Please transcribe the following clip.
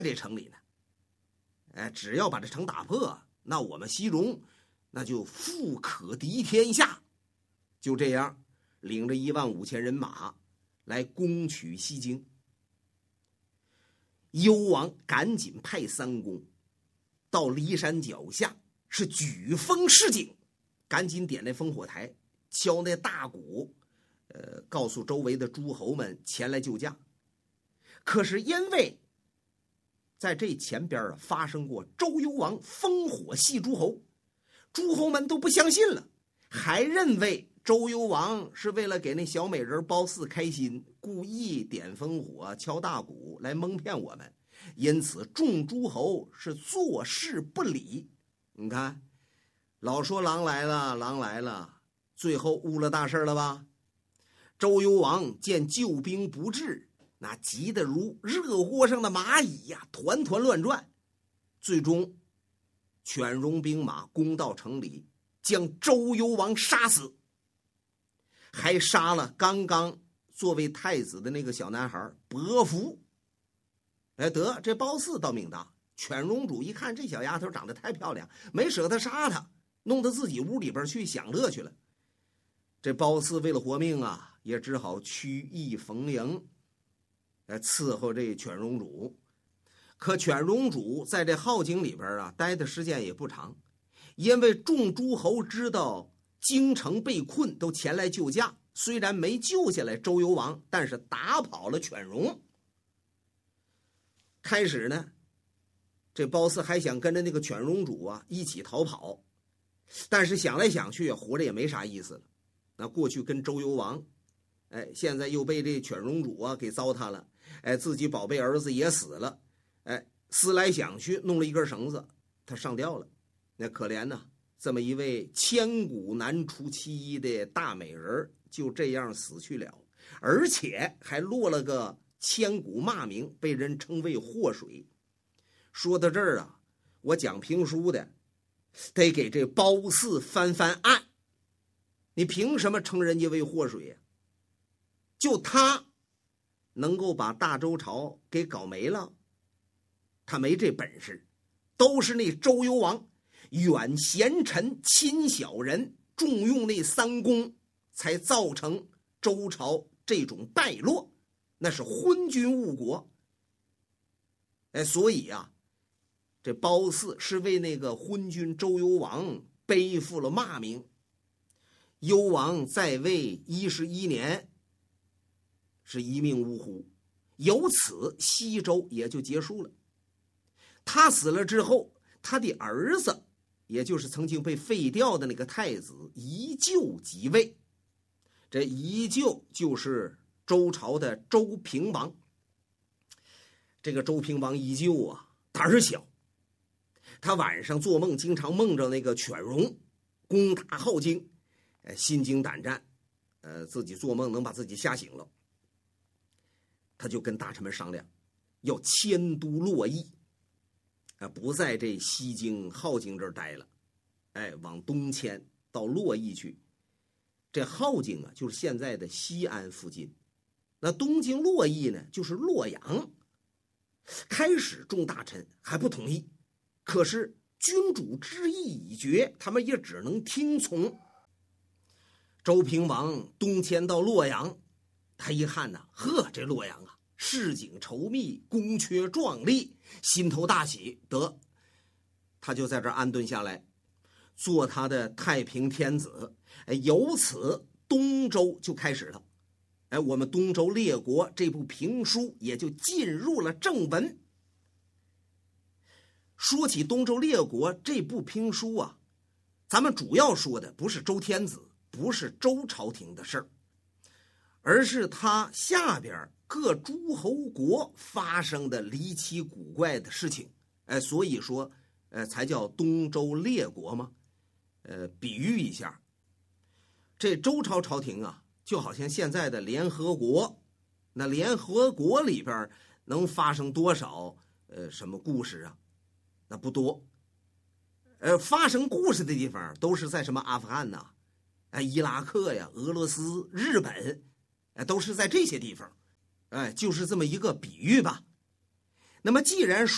这城里呢，只要把这城打破，那我们西戎那就富可敌天下。就这样，领着15000人马来攻取西京。幽王赶紧派3公到骊山脚下，是举风示警，赶紧点那烽火台，敲那大鼓，告诉周围的诸侯们前来救驾。可是因为在这前边发生过周幽王烽火戏诸侯，诸侯们都不相信了，还认为周幽王是为了给那小美人褒姒开心，故意点烽火敲大鼓来蒙骗我们，因此众诸侯是坐视不理。你看，老说狼来了，狼来了，最后误了大事了吧？周幽王见救兵不至，那急得如热锅上的蚂蚁呀，团团乱转。最终犬戎兵马攻到城里，将周幽王杀死，还杀了刚刚作为太子的那个小男孩伯服。得，这褒姒倒命大，犬戎主一看这小丫头长得太漂亮，没舍得杀她，弄到自己屋里边去享乐去了。这褒姒为了活命啊，也只好曲意逢迎，伺候这犬戎主。可犬戎主在这镐京里边啊，待的时间也不长，因为众诸侯知道京城被困，都前来救驾，虽然没救下来周幽王，但是打跑了犬戎。开始呢，这褒姒还想跟着那个犬戎主啊一起逃跑，但是想来想去活着也没啥意思了。那过去跟周幽王，现在又被这犬戎主啊给糟蹋了，自己宝贝儿子也死了，思来想去，弄了一根绳子，他上吊了。那可怜呐，这么一位千古难除其一的大美人，就这样死去了，而且还落了个千古骂名，被人称为祸水。说到这儿啊，我讲评书的得给这褒姒翻翻案，你凭什么称人家为祸水呀？就他能够把大周朝给搞没了？他没这本事，都是那周幽王远贤臣亲小人，重用那3公，才造成周朝这种败落，那是昏君误国。所以啊，这褒姒是为那个昏君周幽王背负了骂名。幽王在位11年，是一命呜呼，由此西周也就结束了。他死了之后，他的儿子，也就是曾经被废掉的那个太子宜臼即位。这宜臼就是周朝的周平王。这个周平王宜臼啊，胆儿小，他晚上做梦经常梦着那个犬戎攻打镐京，心惊胆战，自己做梦能把自己吓醒了。他就跟大臣们商量，要迁都洛邑，不在这西京镐京这儿待了，往东迁到洛邑去。这镐京啊，就是现在的西安附近，那东京洛邑呢，就是洛阳。开始众大臣还不同意，可是君主之意已决，他们也只能听从。周平王东迁到洛阳，他一看呢，这洛阳啊，市井稠密，宫阙壮丽，心头大喜，得，他就在这儿安顿下来，做他的太平天子。由此东周就开始了。我们东周列国这部评书也就进入了正文。说起东周列国这部评书啊，咱们主要说的不是周天子，不是周朝廷的事儿，而是他下边各诸侯国发生的离奇古怪的事情。所以说才叫东周列国嘛。比喻一下，这周朝朝廷啊，就好像现在的联合国。那联合国里边能发生多少什么故事啊？那不多。发生故事的地方都是在什么阿富汗呐、伊拉克呀、俄罗斯、日本，都是在这些地方。就是这么一个比喻吧。那么既然